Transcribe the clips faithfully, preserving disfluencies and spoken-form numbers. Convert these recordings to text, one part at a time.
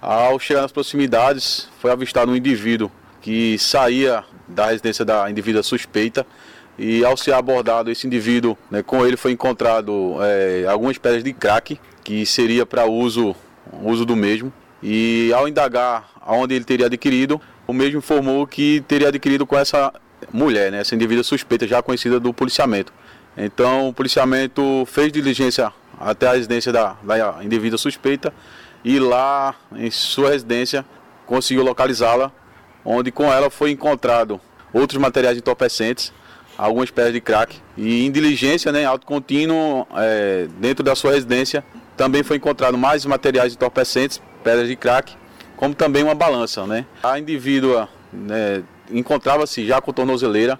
Ao chegar nas proximidades, foi avistado um indivíduo que saía da residência da indivídua suspeita e, ao ser abordado esse indivíduo, né, com ele foi encontrado é, algumas pedras de crack, que seria para uso, uso do mesmo. E ao indagar aonde ele teria adquirido, o mesmo informou que teria adquirido com essa mulher, né, essa indivídua suspeita já conhecida do policiamento. Então o policiamento fez diligência até a residência da, da indivídua suspeita e lá em sua residência conseguiu localizá-la, onde com ela foi encontrado outros materiais entorpecentes, algumas pedras de crack e em diligência, né, auto contínuo, é, dentro da sua residência também foi encontrado mais materiais entorpecentes, pedras de crack, como também uma balança, né. A indivídua, né, encontrava-se já com tornozeleira,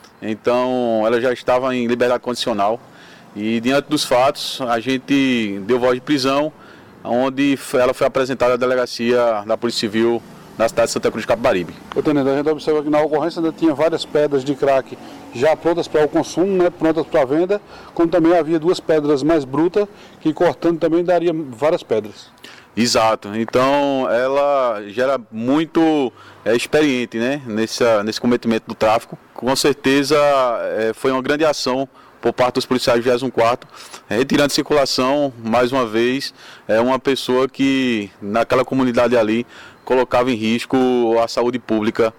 então ela já estava em liberdade condicional e diante dos fatos a gente deu voz de prisão, onde ela foi apresentada à delegacia da Polícia Civil na cidade de Santa Cruz de Capibaribe. Eu tenho, a gente observa que na ocorrência ainda tinha várias pedras de crack já prontas para o consumo, né, prontas para a venda, como também havia duas pedras mais brutas, que cortando também daria várias pedras. Exato, então ela já era muito é, experiente, né, nesse, nesse cometimento do tráfico. Com certeza é, foi uma grande ação por parte dos policiais do vigésimo quarto, retirando de circulação, mais uma vez, é uma pessoa que naquela comunidade ali colocava em risco a saúde pública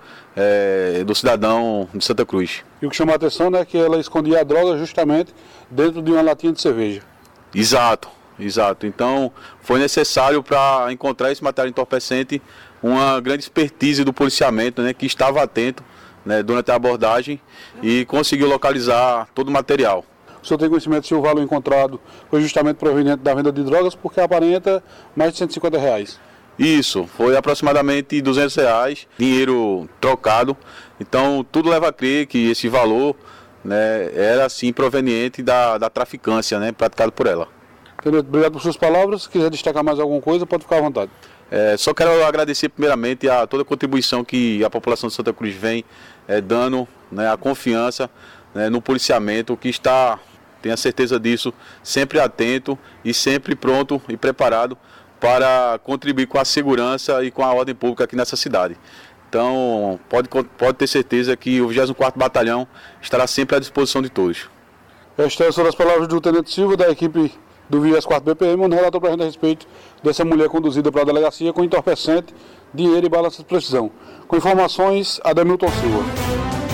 é, do cidadão de Santa Cruz. E o que chamou a atenção, né, é que ela escondia a droga justamente dentro de uma latinha de cerveja. Exato, exato. Então foi necessário para encontrar esse material entorpecente uma grande expertise do policiamento, né, que estava atento, né, durante a abordagem e conseguiu localizar todo o material. O senhor tem conhecimento se o valor encontrado foi justamente proveniente da venda de drogas, porque aparenta mais de cento e cinquenta reais. Isso, foi aproximadamente duzentos reais, dinheiro trocado. Então tudo leva a crer que esse valor, né, era sim proveniente da, da traficância, né, praticada por ela. Obrigado por suas palavras. Se quiser destacar mais alguma coisa, pode ficar à vontade. É, só quero agradecer primeiramente a toda a contribuição que a população de Santa Cruz vem é, dando, né, a confiança, né, no policiamento, que está, tenha certeza disso, sempre atento e sempre pronto e preparado para contribuir com a segurança e com a ordem pública aqui nessa cidade. Então pode, pode ter certeza que o vigésimo quarto Batalhão estará sempre à disposição de todos. Estas são as palavras do Tenente Silva, da equipe do vigésimo quarto B P M, onde relatou para a gente a respeito dessa mulher conduzida para a delegacia com entorpecente, dinheiro e balança de precisão. Com informações, Ademilton Silva.